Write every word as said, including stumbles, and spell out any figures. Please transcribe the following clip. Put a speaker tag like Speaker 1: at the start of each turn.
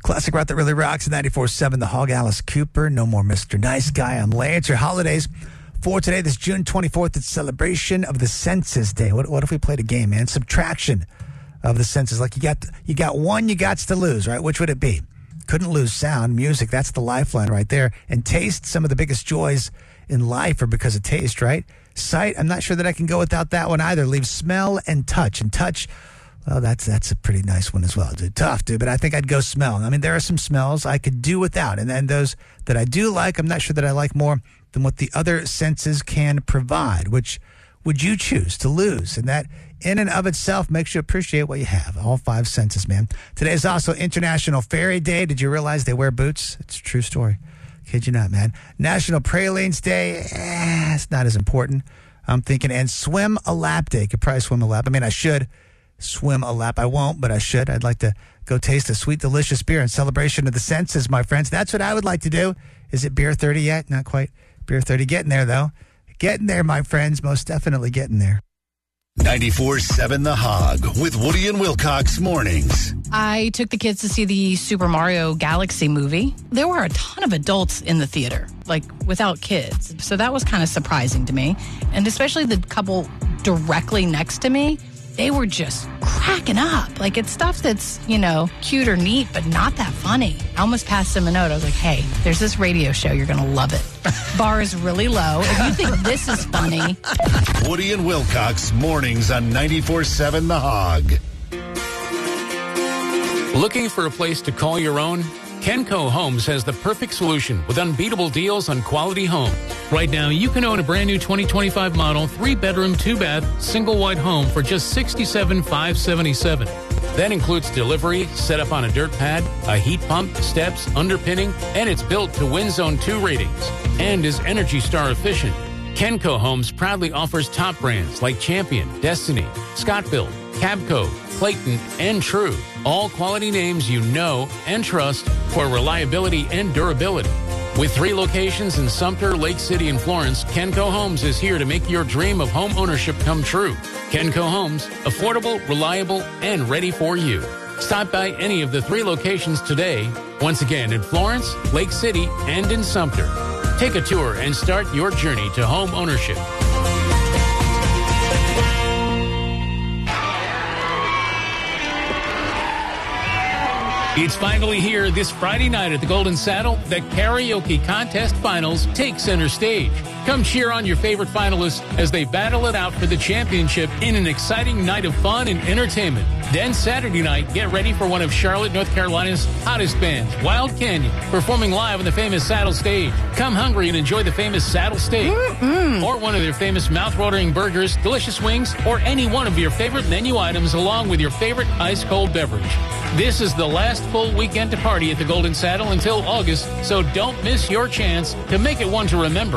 Speaker 1: Classic rock that really rocks. ninety-four point seven The Hog, Alice Cooper. No more Mister Nice Guy. I'm Lance. Your holidays for today, this June twenty-fourth, it's celebration of the Senses Day. What, what if we played a game, man? Subtraction of the senses. Like you got you got one, you got to lose, right? Which would it be? Couldn't lose sound, music. That's the lifeline right there. And taste, some of the biggest joys in life are because of taste, right? Sight, I'm not sure that I can go without that one either. Leave smell and touch. And touch, well, that's that's a pretty nice one as well, dude. Tough, dude, but I think I'd go smell. I mean, there are some smells I could do without. And then those that I do like, I'm not sure that I like more than what the other senses can provide. Which would you choose to lose? And that in and of itself makes you appreciate what you have. All five senses, man. Today is also International Fairy Day. Did you realize they wear boots? It's a true story. Kid you not, man. National Pralines Day. Eh, it's not as important, I'm thinking. And Swim a Lap Day. Could probably swim a lap. I mean, I should swim a lap. I won't, but I should. I'd like to go taste a sweet, delicious beer in celebration of the senses, my friends. That's what I would like to do. Is it beer thirty yet? Not quite beer thirty. Getting there, though. Getting there, my friends. Most definitely getting there.
Speaker 2: ninety-four point seven The Hog with Woody and Wilcox mornings.
Speaker 3: I took the kids to see the Super Mario Galaxy movie. There were a ton of adults in the theater, like without kids. So that was kind of surprising to me. And especially the couple directly next to me, they were just cracking up. Like, it's stuff that's, you know, cute or neat, but not that funny. I almost passed them a note. I was like, hey, there's this radio show. You're going to love it. Bar is really low. If you think this is funny.
Speaker 2: Woody and Wilcox mornings on ninety-four point seven The Hog.
Speaker 4: Looking for a place to call your own? Kenco Homes has the perfect solution with unbeatable deals on quality homes. Right now, you can own a brand new twenty twenty-five model, three-bedroom, two-bath, single-wide home for just sixty-seven thousand five hundred seventy-seven dollars. That includes delivery, set up on a dirt pad, a heat pump, steps, underpinning, and it's built to Wind Zone two ratings and is Energy Star efficient. Kenco Homes proudly offers top brands like Champion, Destiny, Scott-Built, Cabco, Clayton, and True. All quality names you know and trust for reliability and durability. With three locations in Sumter, Lake City, and Florence, Kenco Homes is here to make your dream of home ownership come true. Kenco Homes, affordable, reliable, and ready for you. Stop by any of the three locations today. Once again, in Florence, Lake City, and in Sumter. Take a tour and start your journey to home ownership. It's finally here this Friday night at the Golden Saddle. The Karaoke Contest Finals take center stage. Come cheer on your favorite finalists as they battle it out for the championship in an exciting night of fun and entertainment. Then Saturday night, get ready for one of Charlotte, North Carolina's hottest bands, Wild Canyon, performing live on the famous Saddle Stage. Come hungry and enjoy the famous Saddle Steak, mm-hmm. or one of their famous mouth-watering burgers, delicious wings, or any one of your favorite menu items along with your favorite ice-cold beverage. This is the last full weekend to party at the Golden Saddle until August, so don't miss your chance to make it one to remember.